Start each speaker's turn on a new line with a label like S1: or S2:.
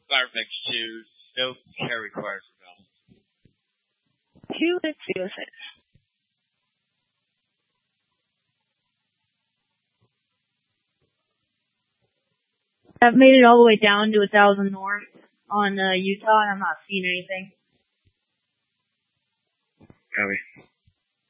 S1: Firefox 2, no care required for Valve.
S2: 2 is 2 6. I've made it all the way down to 1,000 north on Utah, and I'm not seeing anything.
S1: Copy.